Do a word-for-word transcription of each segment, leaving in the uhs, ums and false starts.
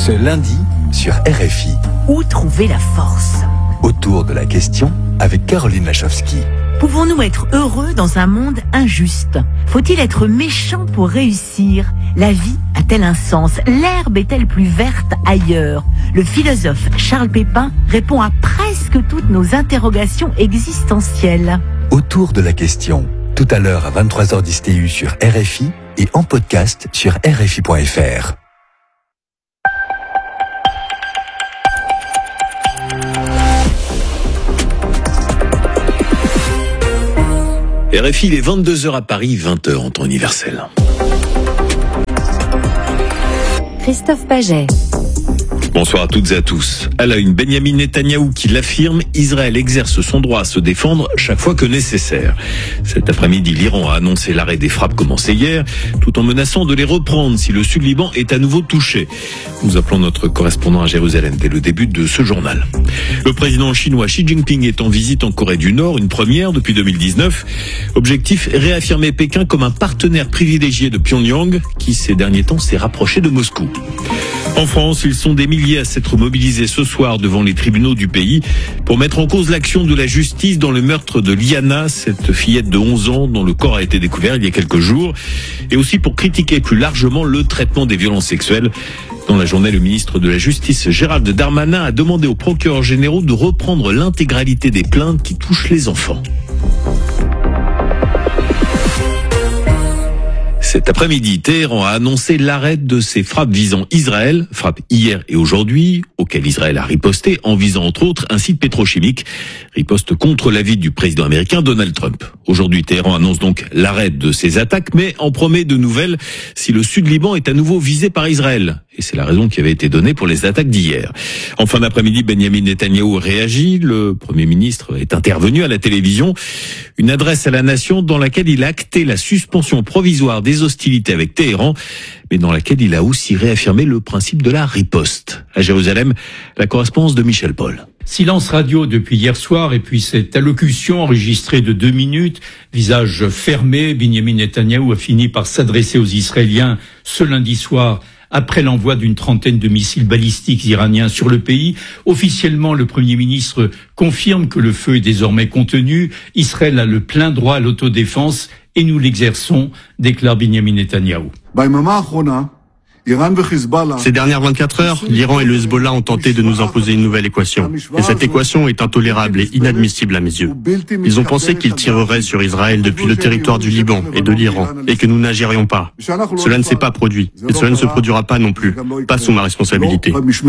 Ce lundi sur R F I. Où trouver la force ? Autour de la question avec Caroline Lachowski. Pouvons-nous être heureux dans un monde injuste ? Faut-il être méchant pour réussir ? La vie a-t-elle un sens ? L'herbe est-elle plus verte ailleurs ? Le philosophe Charles Pépin répond à presque toutes nos interrogations existentielles. Autour de la question, tout à l'heure à vingt-trois heures dix T U sur R F I et en podcast sur R F I point F R. R F I, il est vingt-deux heures à Paris, vingt heures en temps universel. Christophe Paget. Bonsoir à toutes et à tous. À la une, Benyamin Netanyahou qui l'affirme, Israël exerce son droit à se défendre chaque fois que nécessaire. Cet après-midi, l'Iran a annoncé l'arrêt des frappes commencées hier, tout en menaçant de les reprendre si le Sud-Liban est à nouveau touché. Nous appelons notre correspondant à Jérusalem dès le début de ce journal. Le président chinois Xi Jinping est en visite en Corée du Nord, une première depuis deux mille dix-neuf. Objectif, réaffirmer Pékin comme un partenaire privilégié de Pyongyang, qui ces derniers temps s'est rapproché de Moscou. En France, ils sont des milliers à s'être mobilisés ce soir devant les tribunaux du pays pour mettre en cause l'action de la justice dans le meurtre de Liana, cette fillette de onze ans dont le corps a été découvert il y a quelques jours, et aussi pour critiquer plus largement le traitement des violences sexuelles. Dans la journée, le ministre de la Justice, Gérald Darmanin, a demandé aux procureurs généraux de reprendre l'intégralité des plaintes qui touchent les enfants. Cet après-midi, Téhéran a annoncé l'arrêt de ses frappes visant Israël, frappes hier et aujourd'hui, auxquelles Israël a riposté en visant entre autres un site pétrochimique, riposte contre l'avis du président américain Donald Trump. Aujourd'hui, Téhéran annonce donc l'arrêt de ses attaques, mais en promet de nouvelles si le Sud-Liban est à nouveau visé par Israël. Et c'est la raison qui avait été donnée pour les attaques d'hier. En fin d'après-midi, Benyamin Netanyahou réagit. Le Premier ministre est intervenu à la télévision. Une adresse à la nation dans laquelle il a acté la suspension provisoire des hostilités avec Téhéran, mais dans laquelle il a aussi réaffirmé le principe de la riposte. À Jérusalem, la correspondance de Michel Paul. Silence radio depuis hier soir et puis cette allocution enregistrée de deux minutes, visage fermé, Benyamin Netanyahou a fini par s'adresser aux Israéliens ce lundi soir après l'envoi d'une trentaine de missiles balistiques iraniens sur le pays. Officiellement, le Premier ministre confirme que le feu est désormais contenu. Israël a le plein droit à l'autodéfense et nous l'exerçons, déclare Benyamin Netanyahou. Ces dernières vingt-quatre heures, l'Iran et le Hezbollah ont tenté de nous imposer une nouvelle équation. Et cette équation est intolérable et inadmissible à mes yeux. Ils ont pensé qu'ils tireraient sur Israël depuis le territoire du Liban et de l'Iran, et que nous n'agirions pas. Cela ne s'est pas produit, et cela ne se produira pas non plus, pas sous ma responsabilité.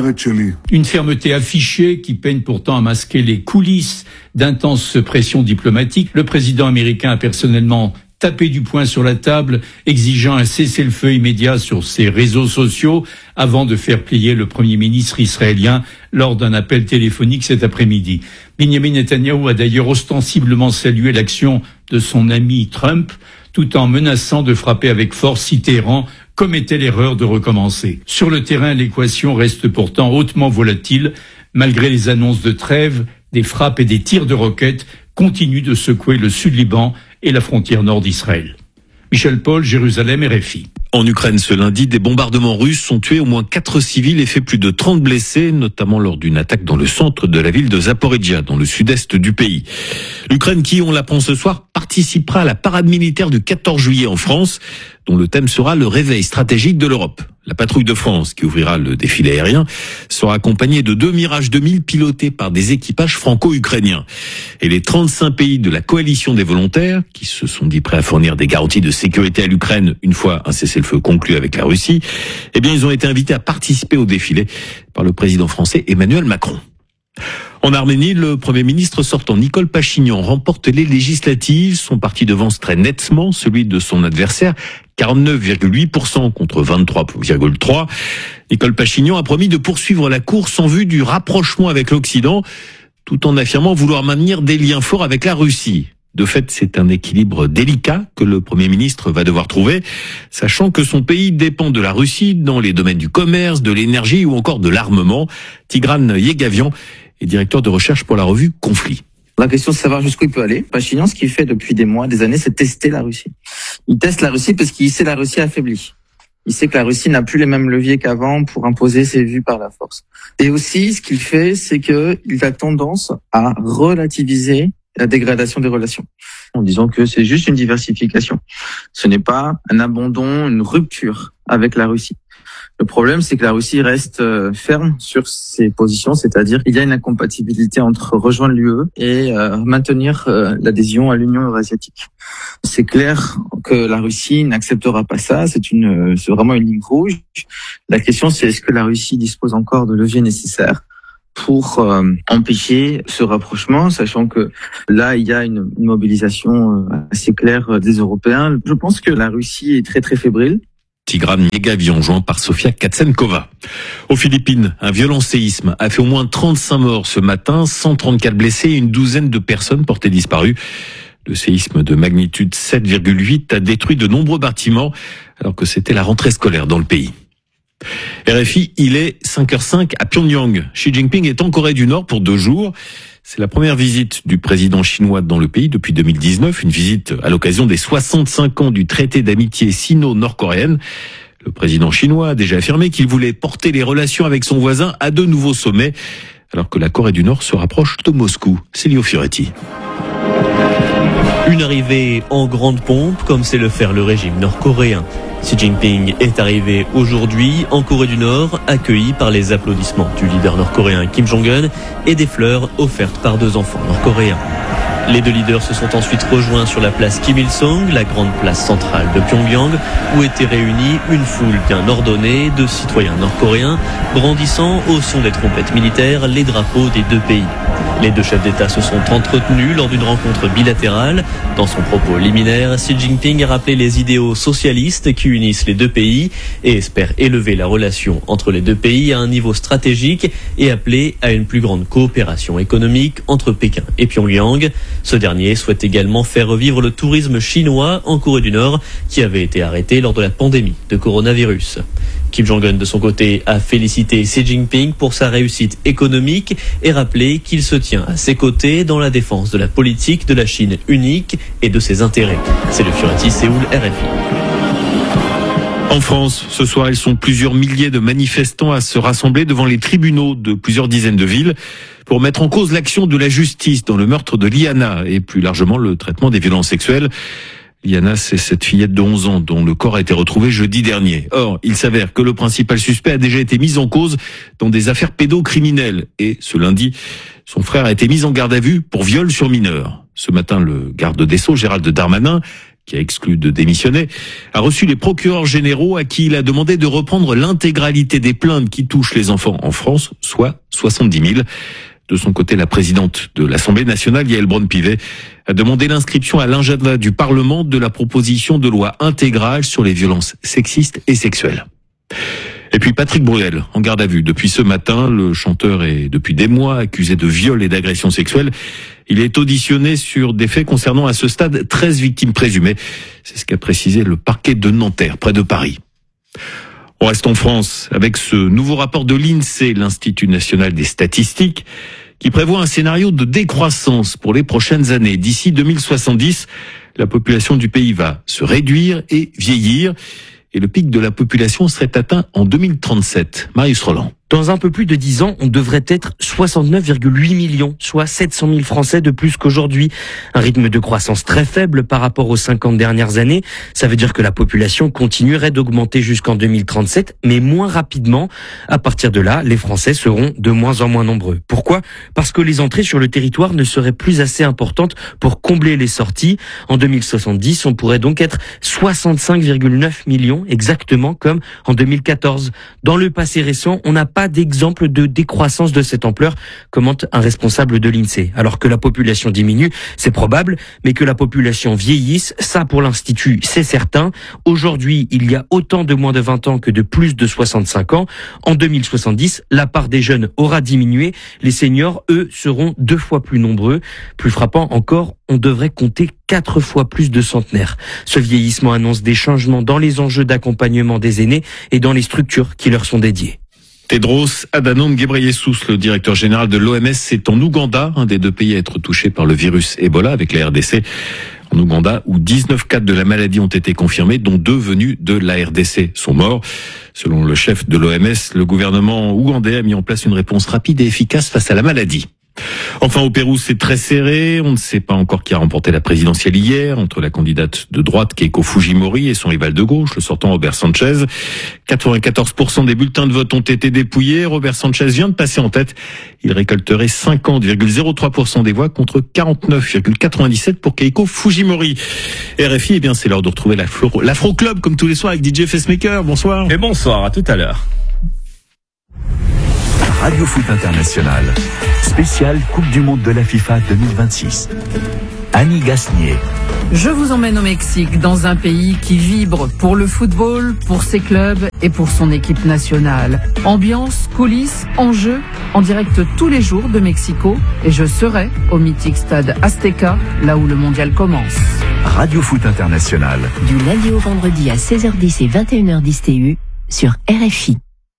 Une fermeté affichée qui peine pourtant à masquer les coulisses d'intenses pressions diplomatiques. Le président américain a personnellement taper du poing sur la table, exigeant un cessez-le-feu immédiat sur ses réseaux sociaux avant de faire plier le Premier ministre israélien lors d'un appel téléphonique cet après-midi. Benyamin Netanyahou a d'ailleurs ostensiblement salué l'action de son ami Trump, tout en menaçant de frapper avec force si Téhéran commettait l'erreur de recommencer. Sur le terrain, l'équation reste pourtant hautement volatile. Malgré les annonces de trêve, des frappes et des tirs de roquettes continuent de secouer le Sud-Liban et la frontière nord d'Israël. Michel Paul, Jérusalem, R F I. En Ukraine, ce lundi, des bombardements russes ont tué au moins quatre civils et fait plus de trente blessés, notamment lors d'une attaque dans le centre de la ville de Zaporijia, dans le sud-est du pays. L'Ukraine, qui, on l'apprend ce soir, participera à la parade militaire du quatorze juillet en France, dont le thème sera le réveil stratégique de l'Europe. La patrouille de France, qui ouvrira le défilé aérien, sera accompagnée de deux Mirage deux mille pilotés par des équipages franco-ukrainiens. Et les trente-cinq pays de la coalition des volontaires, qui se sont dit prêts à fournir des garanties de sécurité à l'Ukraine une fois un cessez-le-feu conclu avec la Russie, eh bien, ils ont été invités à participer au défilé par le président français Emmanuel Macron. En Arménie, le Premier ministre sortant Nicole Pachinian remporte les législatives. Son parti devance très nettement celui de son adversaire, quarante-neuf virgule huit pour cent contre vingt-trois virgule trois pour cent. Nicole Pachinian a promis de poursuivre la course en vue du rapprochement avec l'Occident, tout en affirmant vouloir maintenir des liens forts avec la Russie. De fait, c'est un équilibre délicat que le Premier ministre va devoir trouver, sachant que son pays dépend de la Russie dans les domaines du commerce, de l'énergie ou encore de l'armement. Tigran Yegavian est directeur de recherche pour la revue Conflit. La question, c'est de savoir jusqu'où il peut aller. Pachinian, ce qu'il fait depuis des mois, des années, c'est tester la Russie. Il teste la Russie parce qu'il sait la Russie affaiblie. Il sait que la Russie n'a plus les mêmes leviers qu'avant pour imposer ses vues par la force. Et aussi, ce qu'il fait, c'est que il a tendance à relativiser la dégradation des relations, en disant que c'est juste une diversification. Ce n'est pas un abandon, une rupture avec la Russie. Le problème, c'est que la Russie reste ferme sur ses positions, c'est-à-dire qu'il y a une incompatibilité entre rejoindre l'U E et euh, maintenir euh, l'adhésion à l'Union eurasiatique. C'est clair que la Russie n'acceptera pas ça, c'est une, c'est vraiment une ligne rouge. La question, c'est est-ce que la Russie dispose encore de leviers nécessaires pour euh, empêcher ce rapprochement, sachant que là, il y a une, une mobilisation assez claire des Européens. Je pense que la Russie est très très fébrile. Tigran Negavian, joint par Sofia Katsenkova. Aux Philippines, un violent séisme a fait au moins trente-cinq morts ce matin, cent trente-quatre blessés et une douzaine de personnes portées disparues. Le séisme de magnitude sept virgule huit a détruit de nombreux bâtiments alors que c'était la rentrée scolaire dans le pays. R F I, il est cinq heures cinq à Pyongyang. Xi Jinping est en Corée du Nord pour deux jours. C'est la première visite du président chinois dans le pays depuis deux mille dix-neuf, une visite à l'occasion des soixante-cinq ans du traité d'amitié sino-nord-coréenne. Le président chinois a déjà affirmé qu'il voulait porter les relations avec son voisin à de nouveaux sommets, alors que la Corée du Nord se rapproche de Moscou. Célio Fioretti. Une arrivée en grande pompe, comme sait le faire le régime nord-coréen. Xi Jinping est arrivé aujourd'hui en Corée du Nord, accueilli par les applaudissements du leader nord-coréen Kim Jong-un et des fleurs offertes par deux enfants nord-coréens. Les deux leaders se sont ensuite rejoints sur la place Kim Il-sung, la grande place centrale de Pyongyang, où était réunie une foule bien ordonnée de citoyens nord-coréens, brandissant au son des trompettes militaires les drapeaux des deux pays. Les deux chefs d'État se sont entretenus lors d'une rencontre bilatérale. Dans son propos liminaire, Xi Jinping a rappelé les idéaux socialistes qui unissent les deux pays et espère élever la relation entre les deux pays à un niveau stratégique et appeler à une plus grande coopération économique entre Pékin et Pyongyang. Ce dernier souhaite également faire revivre le tourisme chinois en Corée du Nord qui avait été arrêté lors de la pandémie de coronavirus. Kim Jong-un, de son côté, a félicité Xi Jinping pour sa réussite économique et rappelé qu'il se tient à ses côtés dans la défense de la politique de la Chine unique et de ses intérêts. C'est le Fioretti, Séoul, R F I. En France, ce soir, ils sont plusieurs milliers de manifestants à se rassembler devant les tribunaux de plusieurs dizaines de villes pour mettre en cause l'action de la justice dans le meurtre de Liana et plus largement le traitement des violences sexuelles. Liana, c'est cette fillette de onze ans dont le corps a été retrouvé jeudi dernier. Or, il s'avère que le principal suspect a déjà été mis en cause dans des affaires pédocriminelles. Et ce lundi, son frère a été mis en garde à vue pour viol sur mineur. Ce matin, le garde des Sceaux, Gérald Darmanin, qui a exclu de démissionner, a reçu les procureurs généraux à qui il a demandé de reprendre l'intégralité des plaintes qui touchent les enfants en France, soit soixante-dix mille. De son côté, la présidente de l'Assemblée nationale, Yaël Braun-Pivet, a demandé l'inscription à l'agenda du Parlement de la proposition de loi intégrale sur les violences sexistes et sexuelles. Et puis Patrick Bruel, en garde à vue depuis ce matin. Le chanteur est depuis des mois accusé de viol et d'agression sexuelle. Il est auditionné sur des faits concernant à ce stade treize victimes présumées. C'est ce qu'a précisé le parquet de Nanterre, près de Paris. On reste en France avec ce nouveau rapport de l'INSEE, l'Institut national des statistiques, qui prévoit un scénario de décroissance pour les prochaines années. D'ici deux mille soixante-dix, la population du pays va se réduire et vieillir. Et le pic de la population serait atteint en deux mille trente-sept. Marius Roland. Dans un peu plus de dix ans, on devrait être soixante-neuf virgule huit millions, soit sept cent mille Français de plus qu'aujourd'hui. Un rythme de croissance très faible par rapport aux cinquante dernières années. Ça veut dire que la population continuerait d'augmenter jusqu'en deux mille trente-sept, mais moins rapidement. À partir de là, les Français seront de moins en moins nombreux. Pourquoi ? Parce que les entrées sur le territoire ne seraient plus assez importantes pour combler les sorties. En deux mille soixante-dix, on pourrait donc être soixante-cinq virgule neuf millions, exactement comme en deux mille quatorze. Dans le passé récent, on n'a pas d'exemple de décroissance de cette ampleur, commente un responsable de l'INSEE. Alors que la population diminue, c'est probable, mais que la population vieillisse, ça pour l'Institut, c'est certain. Aujourd'hui, il y a autant de moins de vingt ans que de plus de soixante-cinq ans. En deux mille soixante-dix, la part des jeunes aura diminué. Les seniors, eux, seront deux fois plus nombreux. Plus frappant encore, on devrait compter quatre fois plus de centenaires. Ce vieillissement annonce des changements dans les enjeux d'accompagnement des aînés et dans les structures qui leur sont dédiées. Tedros Adhanom Ghebreyesus, le directeur général de l'O M S, est en Ouganda, un des deux pays à être touchés par le virus Ebola avec la R D C. en Ouganda, où dix-neuf cas de la maladie ont été confirmés, dont deux venus de la R D C sont morts. Selon le chef de l'O M S, le gouvernement ougandais a mis en place une réponse rapide et efficace face à la maladie. Enfin, au Pérou, c'est très serré. On ne sait pas encore qui a remporté la présidentielle hier, entre la candidate de droite Keiko Fujimori et son rival de gauche, le sortant Robert Sanchez. quatre-vingt-quatorze pour cent des bulletins de vote ont été dépouillés. Robert Sanchez vient de passer en tête. Il récolterait cinquante virgule zéro trois pour cent des voix contre quarante-neuf virgule quatre-vingt-dix-sept pour Keiko Fujimori. R F I, eh bien, c'est l'heure de retrouver l'Afro Club, comme tous les soirs, avec D J Facemaker. Bonsoir. Et bonsoir, à tout à l'heure. Radio Foot International, spécial Coupe du Monde de la FIFA deux mille vingt-six. Annie Gasnier. Je vous emmène au Mexique, dans un pays qui vibre pour le football, pour ses clubs et pour son équipe nationale. Ambiance, coulisses, enjeux, en direct tous les jours de Mexico. Et je serai au mythique stade Azteca, là où le mondial commence. Radio Foot International. Du lundi au vendredi à seize heures dix et vingt et une heures dix T U sur R F I.